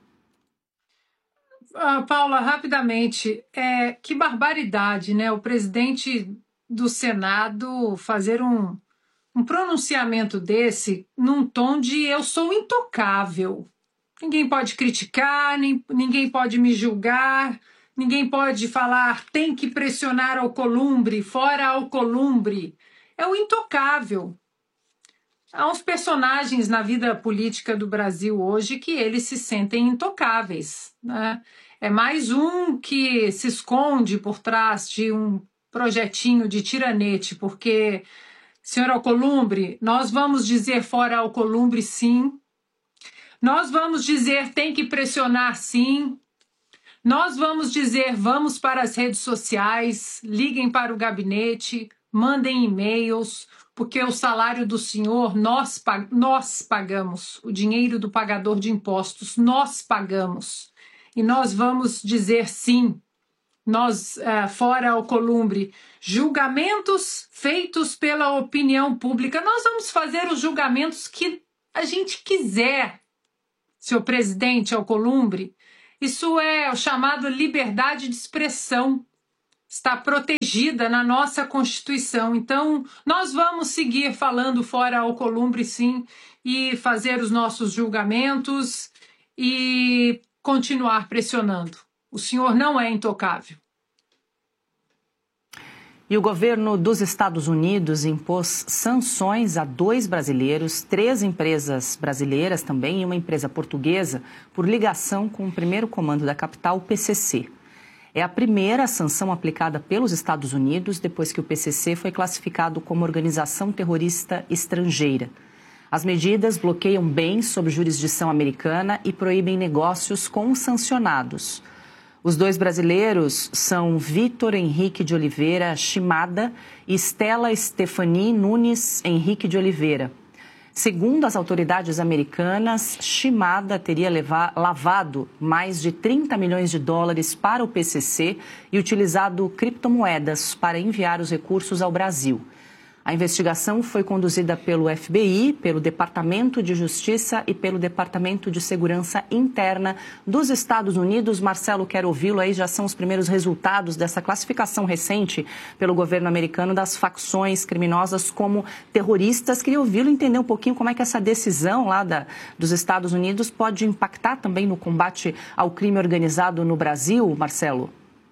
[SPEAKER 3] Paula, rapidamente, que barbaridade, né? O presidente do Senado fazer um pronunciamento desse num tom de eu sou intocável. Ninguém pode criticar, ninguém pode me julgar, ninguém pode falar tem que pressionar Alcolumbre, fora Alcolumbre. É o intocável. Há uns personagens na vida política do Brasil hoje que eles se sentem intocáveis, né? É mais um que se esconde por trás de um projetinho de tiranete, porque, senhor Alcolumbre, nós vamos dizer fora Alcolumbre sim, nós vamos dizer tem que pressionar sim, nós vamos dizer vamos para as redes sociais, liguem para o gabinete, mandem e-mails, porque o salário do senhor nós pagamos, o dinheiro do pagador de impostos nós pagamos. E nós vamos dizer sim, nós, fora Alcolumbre, julgamentos feitos pela opinião pública, nós vamos fazer os julgamentos que a gente quiser, senhor presidente Alcolumbre. Isso é o chamado liberdade de expressão, está protegida na nossa Constituição. Então, nós vamos seguir falando fora Alcolumbre, sim, e fazer os nossos julgamentos e continuar pressionando. O senhor não é intocável.
[SPEAKER 1] E o governo dos Estados Unidos impôs sanções a 2 brasileiros, 3 empresas brasileiras também e uma empresa portuguesa por ligação com o primeiro comando da capital, o PCC. É a primeira sanção aplicada pelos Estados Unidos depois que o PCC foi classificado como organização terrorista estrangeira. As medidas bloqueiam bens sob jurisdição americana e proíbem negócios com os sancionados. Os 2 brasileiros são Vitor Henrique de Oliveira Shimada e Stella Stephanie Nunes Henrique de Oliveira. Segundo as autoridades americanas, Shimada teria lavado mais de 30 milhões de dólares para o PCC e utilizado criptomoedas para enviar os recursos ao Brasil. A investigação foi conduzida pelo FBI, pelo Departamento de Justiça e pelo Departamento de Segurança Interna dos Estados Unidos. Marcelo, quero ouvi-lo aí, já são os primeiros resultados dessa classificação recente pelo governo americano das facções criminosas como terroristas. Queria ouvi-lo entender um pouquinho como é que essa decisão lá dos Estados Unidos pode impactar também no combate ao crime organizado no Brasil, Marcelo.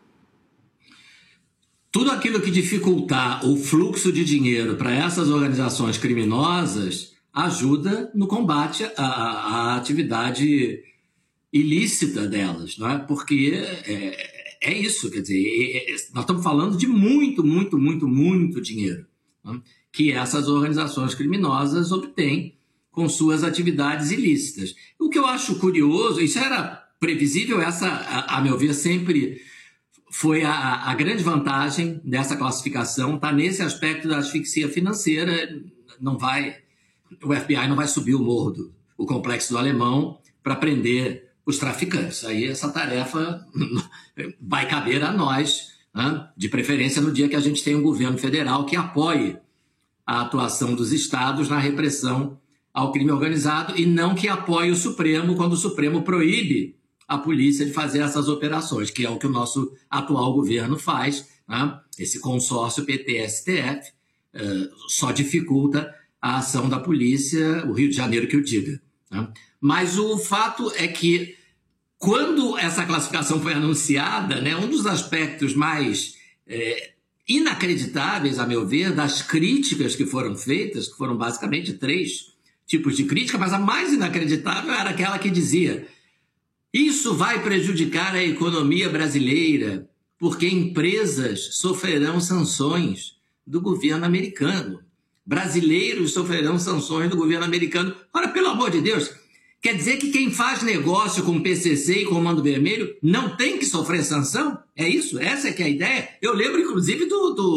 [SPEAKER 5] Tudo aquilo que dificultar o fluxo de dinheiro para essas organizações criminosas ajuda no combate à atividade ilícita delas, não é? Porque é isso, quer dizer, nós estamos falando de muito dinheiro, não é? Que essas organizações criminosas obtêm com suas atividades ilícitas. O que eu acho curioso, isso era previsível, essa, a meu ver, sempre foi a grande vantagem dessa classificação, está nesse aspecto da asfixia financeira. O FBI não vai subir o morro o Complexo do Alemão para prender os traficantes. Aí essa tarefa vai caber a nós, né? De preferência no dia que a gente tem um governo federal que apoie a atuação dos estados na repressão ao crime organizado e não que apoie o Supremo quando o Supremo proíbe a polícia de fazer essas operações, que é o que o nosso atual governo faz, né? Esse consórcio PT-STF só dificulta a ação da polícia, o Rio de Janeiro que o diga, né? Mas o fato é que, quando essa classificação foi anunciada, né, um dos aspectos mais inacreditáveis, a meu ver, das críticas que foram feitas, que foram basicamente 3 tipos de crítica, mas a mais inacreditável era aquela que dizia: isso vai prejudicar a economia brasileira, porque empresas sofrerão sanções do governo americano. Brasileiros sofrerão sanções do governo americano. Ora, pelo amor de Deus, quer dizer que quem faz negócio com PCC e Comando Vermelho não tem que sofrer sanção? É isso? Essa é que é a ideia? Eu lembro, inclusive,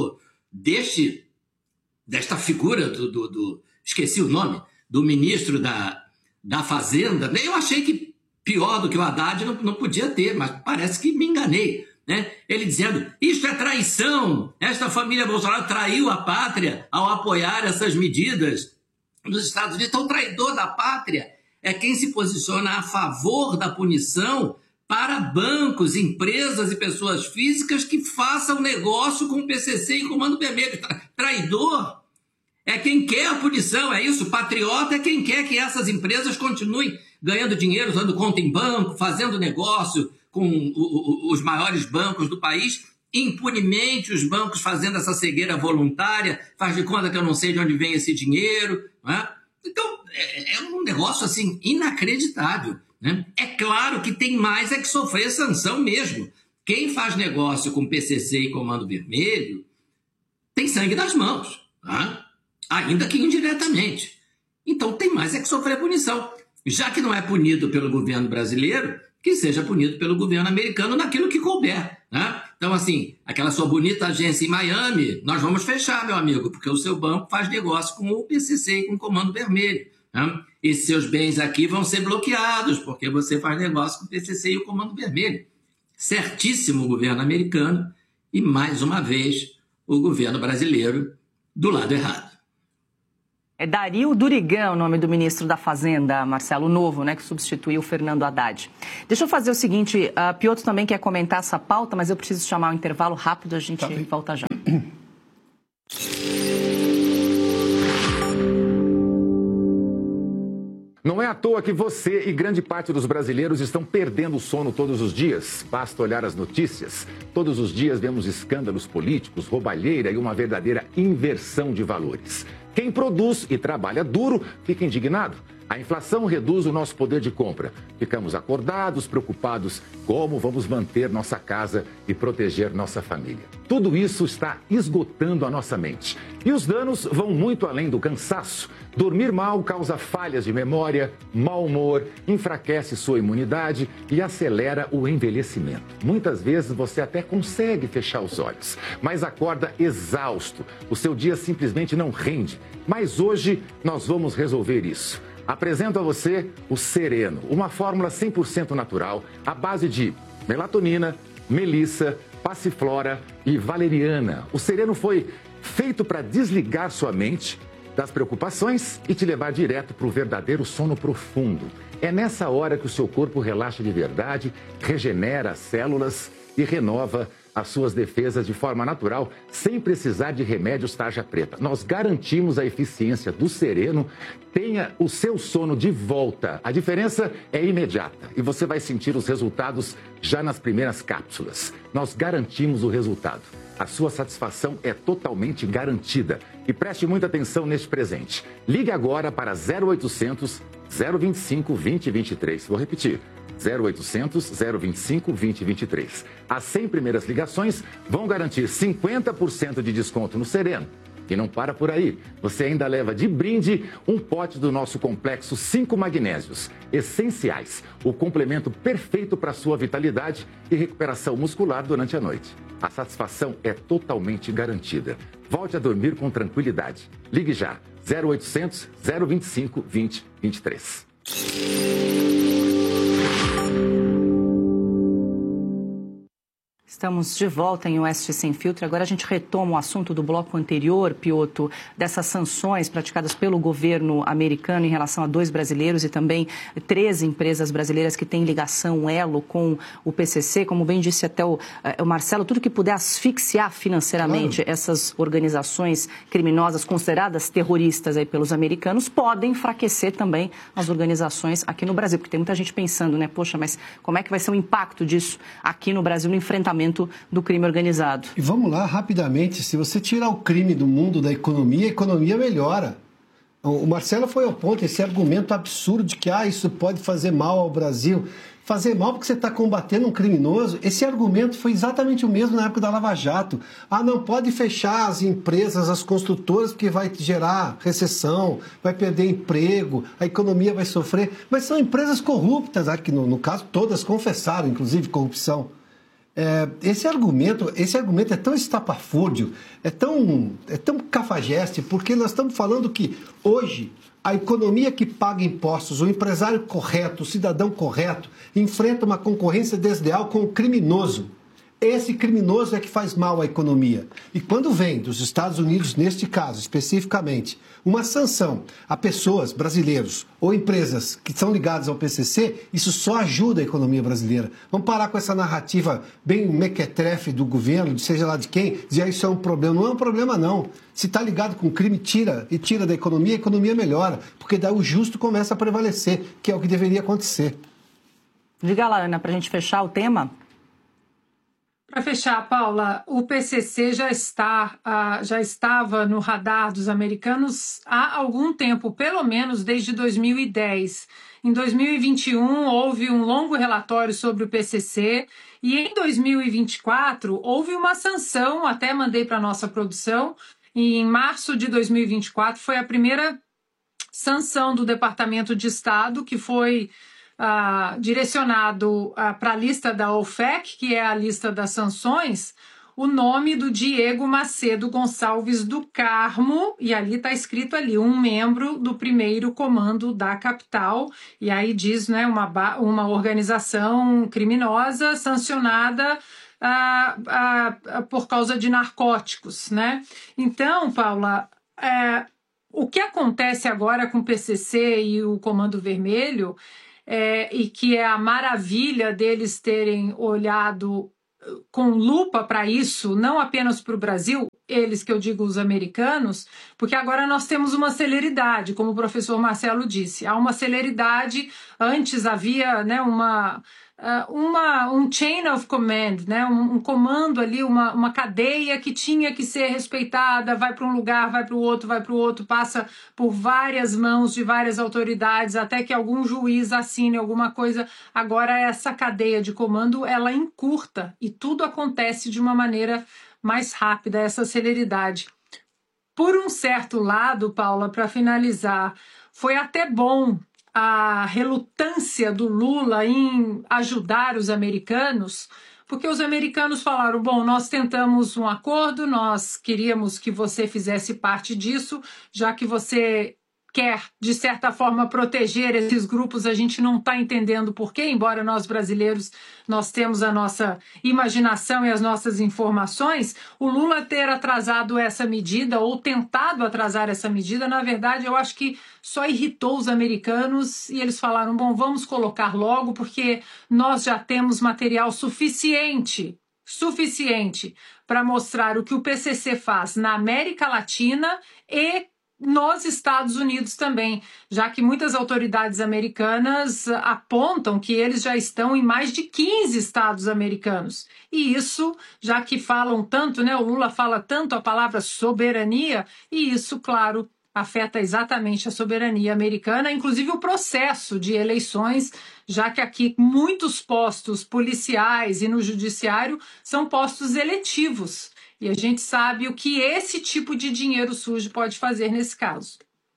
[SPEAKER 5] desta figura, esqueci o nome, do ministro da Fazenda. Eu achei que pior do que o Haddad não podia ter, mas parece que me enganei, né? Ele dizendo: isto é traição, esta família Bolsonaro traiu a pátria ao apoiar essas medidas dos Estados Unidos. Então, o traidor da pátria é quem se posiciona a favor da punição para bancos, empresas e pessoas físicas que façam negócio com o PCC e Comando Vermelho. Traidor é quem quer a punição, é isso? Patriota é quem quer que essas empresas continuem ganhando dinheiro, usando conta em banco, fazendo negócio com os maiores bancos do país, impunemente os bancos fazendo essa cegueira voluntária, faz de conta que eu não sei de onde vem esse dinheiro, né? Então, é um negócio assim inacreditável, né? É claro que tem mais que sofrer sanção mesmo. Quem faz negócio com PCC e Comando Vermelho tem sangue nas mãos, né? Ainda que indiretamente. Então tem mais que sofrer punição. Já que não é punido pelo governo brasileiro, que seja punido pelo governo americano naquilo que couber, né? Então, assim, aquela sua bonita agência em Miami, nós vamos fechar, meu amigo, porque o seu banco faz negócio com o PCC e com o Comando Vermelho. Né? E seus bens aqui vão ser bloqueados, porque você faz negócio com o PCC e o Comando Vermelho. Certíssimo o governo americano e, mais uma vez, o governo brasileiro do lado errado.
[SPEAKER 1] É Dario Durigan o nome do ministro da Fazenda, Marcelo, novo, né, que substituiu o Fernando Haddad. Deixa eu fazer o seguinte, Piotr também quer comentar essa pauta, mas eu preciso chamar um intervalo rápido, a gente volta já.
[SPEAKER 17] Não é à toa que você e grande parte dos brasileiros estão perdendo o sono todos os dias. Basta olhar as notícias. Todos os dias vemos escândalos políticos, roubalheira e uma verdadeira inversão de valores. Quem produz e trabalha duro fica indignado. A inflação reduz o nosso poder de compra. Ficamos acordados, preocupados como vamos manter nossa casa e proteger nossa família. Tudo isso está esgotando a nossa mente. E os danos vão muito além do cansaço. Dormir mal causa falhas de memória, mau humor, enfraquece sua imunidade e acelera o envelhecimento. Muitas vezes você até consegue fechar os olhos, mas acorda exausto. O seu dia simplesmente não rende. Mas hoje nós vamos resolver isso. Apresento a você o Sereno, uma fórmula 100% natural à base de melatonina, melissa, passiflora e valeriana. O Sereno foi feito para desligar sua mente das preocupações e te levar direto para o verdadeiro sono profundo. É nessa hora que o seu corpo relaxa de verdade, regenera as células e renova as suas defesas de forma natural, sem precisar de remédios tarja preta. Nós garantimos a eficiência do Sereno. Tenha o seu sono de volta. A diferença é imediata e você vai sentir os resultados já nas primeiras cápsulas. Nós garantimos o resultado. A sua satisfação é totalmente garantida. E preste muita atenção neste presente. Ligue agora para 0800 025 2023. Vou repetir. 0800 025 2023. As 100 primeiras ligações vão garantir 50% de desconto no Sereno. E não para por aí. Você ainda leva de brinde um pote do nosso complexo 5 magnésios essenciais. O complemento perfeito para a sua vitalidade e recuperação muscular durante a noite. A satisfação é totalmente garantida. Volte a dormir com tranquilidade. Ligue já. 0800 025 2023.
[SPEAKER 1] Estamos de volta em Oeste Sem Filtro. Agora a gente retoma o assunto do bloco anterior, Piotr, dessas sanções praticadas pelo governo americano em relação a 2 brasileiros e também 13 empresas brasileiras que têm ligação, elo com o PCC. Como bem disse até o Marcelo, tudo que puder asfixiar financeiramente essas organizações criminosas consideradas terroristas aí pelos americanos pode enfraquecer também as organizações aqui no Brasil. Porque tem muita gente pensando, né? Poxa, mas como é que vai ser o impacto disso aqui no Brasil no enfrentamento do crime organizado?
[SPEAKER 4] E vamos lá, rapidamente, se você tirar o crime do mundo da economia, a economia melhora. O Marcelo foi ao ponto, esse argumento absurdo de que isso pode fazer mal ao Brasil. Fazer mal porque você está combatendo um criminoso, esse argumento foi exatamente o mesmo na época da Lava Jato. Não pode fechar as empresas, as construtoras, porque vai gerar recessão, vai perder emprego, a economia vai sofrer. Mas são empresas corruptas, que no caso todas confessaram, inclusive, corrupção. Esse argumento é tão estapafúrdio, é tão cafajeste, porque nós estamos falando que hoje a economia que paga impostos, o empresário correto, o cidadão correto, enfrenta uma concorrência desleal com o criminoso. Esse criminoso é que faz mal à economia. E quando vem dos Estados Unidos, neste caso especificamente, uma sanção a pessoas, brasileiros ou empresas que são ligadas ao PCC, isso só ajuda a economia brasileira. Vamos parar com essa narrativa bem mequetrefe do governo, de seja lá de quem, dizer isso é um problema. Não é um problema, não. Se está ligado com crime, tira da economia, a economia melhora, porque daí o justo começa a prevalecer, que é o que deveria acontecer.
[SPEAKER 1] Diga lá, Ana, para a gente fechar o tema.
[SPEAKER 3] Para fechar, Paula, o PCC já estava no radar dos americanos há algum tempo, pelo menos desde 2010. Em 2021, houve um longo relatório sobre o PCC e em 2024 houve uma sanção, até mandei para a nossa produção, e em março de 2024 foi a primeira sanção do Departamento de Estado que foi direcionado para a lista da OFAC, que é a lista das sanções, o nome do Diego Macedo Gonçalves do Carmo, e ali está escrito ali, um membro do primeiro comando da capital, e aí diz, né, uma organização criminosa sancionada por causa de narcóticos, né? Então, Paula, o que acontece agora com o PCC e o Comando Vermelho, e que é a maravilha deles terem olhado com lupa para isso, não apenas para o Brasil, eles que eu digo os americanos, porque agora nós temos uma celeridade, como o professor Marcelo disse, há uma celeridade, antes havia, né, um chain of command, né, um comando ali, uma cadeia que tinha que ser respeitada, vai para um lugar, vai para o outro, passa por várias mãos de várias autoridades, até que algum juiz assine alguma coisa. Agora essa cadeia de comando, ela encurta e tudo acontece de uma maneira mais rápida, essa celeridade. Por um certo lado, Paula, para finalizar, foi até bom a relutância do Lula em ajudar os americanos, porque os americanos falaram, bom, nós tentamos um acordo, nós queríamos que você fizesse parte disso, já que você quer, de certa forma, proteger esses grupos, a gente não está entendendo por quê, embora nós brasileiros, nós temos a nossa imaginação e as nossas informações, o Lula ter atrasado essa medida ou tentado atrasar essa medida, na verdade, eu acho que só irritou os americanos e eles falaram, bom, vamos colocar logo porque nós já temos material suficiente para mostrar o que o PCC faz na América Latina e nos Estados Unidos também, já que muitas autoridades americanas apontam que eles já estão em mais de 15 estados americanos. E isso, já que falam tanto, né, o Lula fala tanto a palavra soberania, e isso, claro, afeta exatamente a soberania americana, inclusive o processo de eleições, já que aqui muitos postos policiais e no judiciário são postos eletivos. E a gente sabe o que esse tipo de dinheiro sujo pode fazer nesse caso.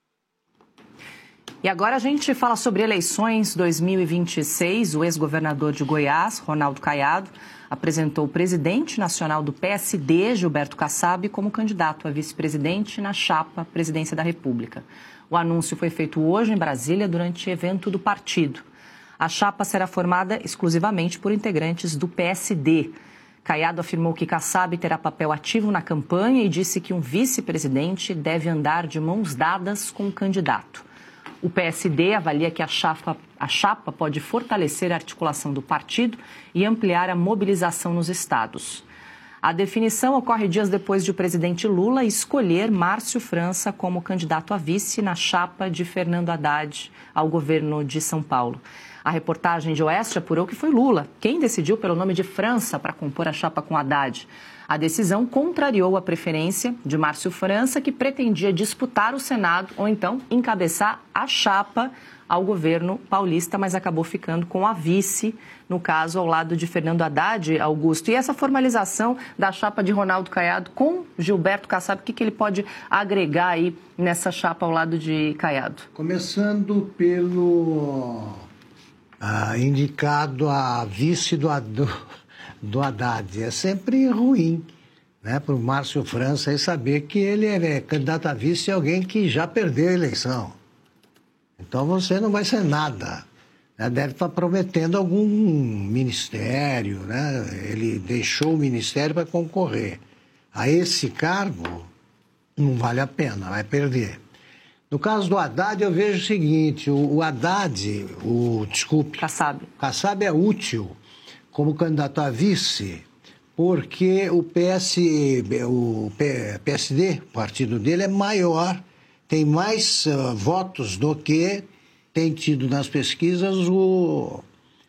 [SPEAKER 1] E agora a gente fala sobre eleições 2026. O ex-governador de Goiás, Ronaldo Caiado, apresentou o presidente nacional do PSD, Gilberto Kassab, como candidato a vice-presidente na chapa Presidência da República. O anúncio foi feito hoje em Brasília durante evento do partido. A chapa será formada exclusivamente por integrantes do PSD. Caiado afirmou que Kassab terá papel ativo na campanha e disse que um vice-presidente deve andar de mãos dadas com o candidato. O PSD avalia que a chapa pode fortalecer a articulação do partido e ampliar a mobilização nos estados. A definição ocorre dias depois de o presidente Lula escolher Márcio França como candidato a vice na chapa de Fernando Haddad ao governo de São Paulo. A reportagem de Oeste apurou que foi Lula quem decidiu pelo nome de França para compor a chapa com Haddad. A decisão contrariou a preferência de Márcio França, que pretendia disputar o Senado ou então encabeçar a chapa ao governo paulista, mas acabou ficando com a vice, no caso, ao lado de Fernando Haddad, Augusto. E essa formalização da chapa de Ronaldo Caiado com Gilberto Kassab, o que ele pode agregar aí nessa chapa ao lado de Caiado?
[SPEAKER 2] Começando pelo indicado a vice do Haddad. É sempre ruim, né, para o Márcio França aí saber que ele é candidato a vice de alguém que já perdeu a eleição. Então você não vai ser nada. Né? Deve estar prometendo algum ministério, né? Ele deixou o ministério para concorrer. A esse cargo não vale a pena, vai perder. No caso do Haddad, eu vejo o seguinte, o Haddad, Kassab é útil como candidato a vice, porque o PSD, o partido dele, é maior, tem mais votos do que tem tido nas pesquisas o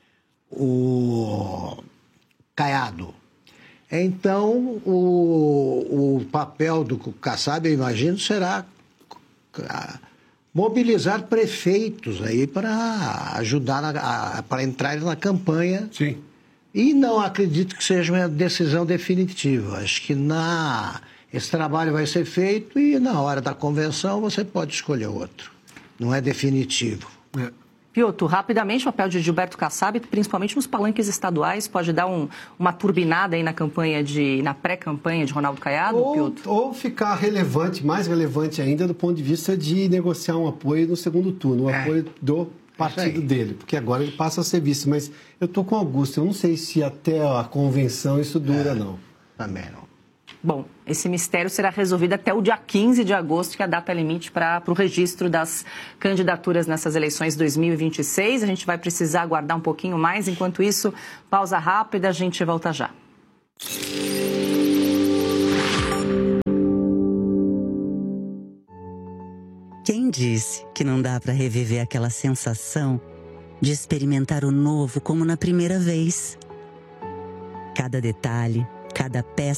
[SPEAKER 2] Caiado. Então, o papel do Kassab, eu imagino, será mobilizar prefeitos aí para ajudar para entrar na campanha.
[SPEAKER 4] Sim.
[SPEAKER 2] E não acredito que seja uma decisão definitiva. Acho que esse trabalho vai ser feito e na hora da convenção você pode escolher outro. Não é definitivo.
[SPEAKER 1] Piotr, rapidamente, o papel de Gilberto Kassab, principalmente nos palanques estaduais, pode dar uma turbinada aí na pré-campanha de Ronaldo Caiado, Piotr?
[SPEAKER 4] Ou ficar relevante, mais relevante ainda, do ponto de vista de negociar um apoio no segundo turno, o apoio do partido dele, porque agora ele passa a ser vice. Mas eu estou com o Augusto, eu não sei se até a convenção isso dura, não.
[SPEAKER 2] Também não.
[SPEAKER 1] Bom, esse mistério será resolvido até o dia 15 de agosto, que é a data limite para o registro das candidaturas nessas eleições 2026. A gente vai precisar aguardar um pouquinho mais. Enquanto isso, pausa rápida, a gente volta já.
[SPEAKER 6] Quem disse que não dá para reviver aquela sensação de experimentar o novo como na primeira vez? Cada detalhe, cada peça